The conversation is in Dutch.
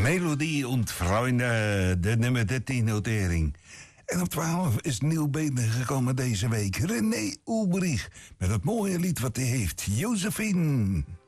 Melodie und Freunde, de nummer 13 notering. En op 12 is nieuw binnengekomen deze week René Ulbrich met het mooie lied wat hij heeft, Josephine.